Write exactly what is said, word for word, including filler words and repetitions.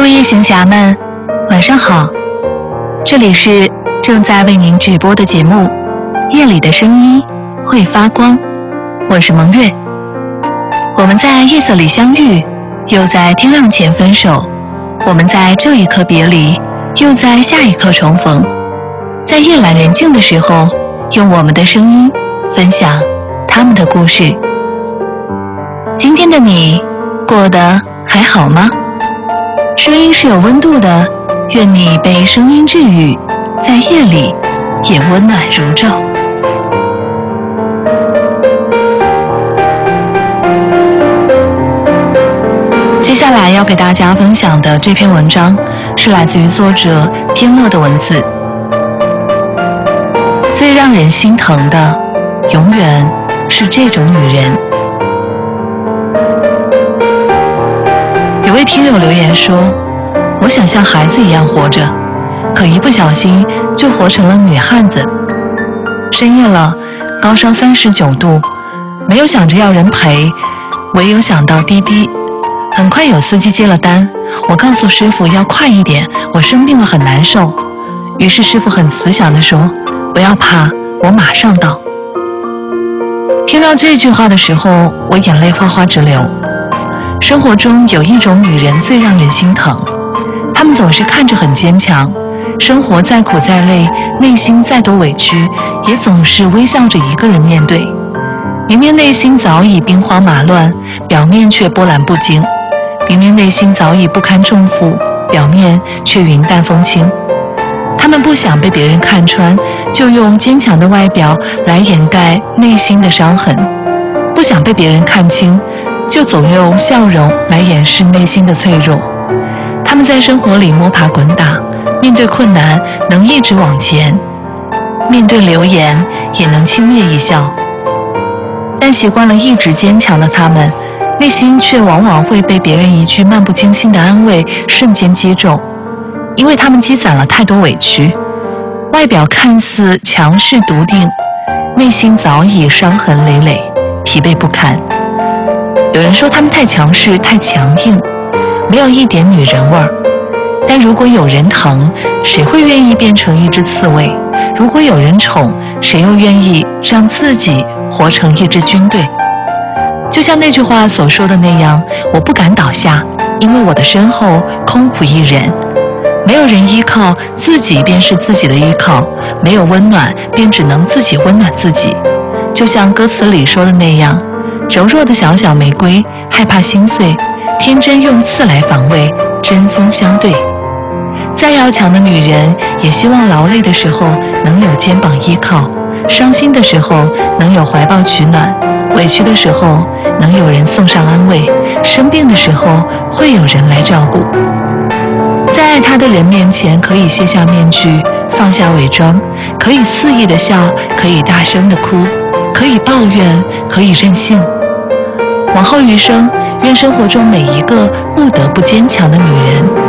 各位夜行侠们，晚上好！这里是正在为您直播的节目《夜里的声音会发光》，我是蒙月。我们在夜色里相遇，又在天亮前分手；我们在这一刻别离，又在下一刻重逢。在夜阑人静的时候，用我们的声音分享他们的故事。今天的你过得还好吗？声音是有温度的，愿你被声音治愈，在夜里也温暖如昼。接下来要给大家分享的这篇文章是来自于作者天乐的文字。最让人心疼的永远是这种女人。有位听友留言说，我想像孩子一样活着，可一不小心就活成了女汉子。深夜了，高烧三十九度，没有想着要人陪，唯有想到滴滴。很快有司机接了单，我告诉师傅要快一点，我生病了很难受。于是师傅很慈祥地说，不要怕，我马上到。听到这句话的时候，我眼泪哗哗直流。生活中有一种女人最让人心疼，她们总是看着很坚强，生活再苦再累，内心再多委屈，也总是微笑着一个人面对。明明内心早已兵荒马乱，表面却波澜不惊；明明内心早已不堪重负，表面却云淡风轻。她们不想被别人看穿，就用坚强的外表来掩盖内心的伤痕；不想被别人看清，就总用笑容来掩饰内心的脆弱。他们在生活里摸爬滚打，面对困难能一直往前，面对流言也能轻蔑一笑。但习惯了一直坚强的他们，内心却往往会被别人一句漫不经心的安慰瞬间击中，因为他们积攒了太多委屈，外表看似强势笃定，内心早已伤痕累累，疲惫不堪。有人说他们太强势太强硬，没有一点女人味儿。但如果有人疼，谁会愿意变成一只刺猬？如果有人宠，谁又愿意让自己活成一支军队？就像那句话所说的那样，我不敢倒下，因为我的身后空无一人。没有人依靠，自己便是自己的依靠；没有温暖，便只能自己温暖自己。就像歌词里说的那样，柔弱的小小玫瑰，害怕心碎，天真用刺来防卫，针锋相对。再要强的女人，也希望劳累的时候能有肩膀依靠，伤心的时候能有怀抱取暖，委屈的时候能有人送上安慰，生病的时候会有人来照顾。在爱她的人面前，可以卸下面具，放下伪装，可以肆意的笑，可以大声的哭，可以抱怨，可以任性。往后余生，愿生活中每一个不得不坚强的女人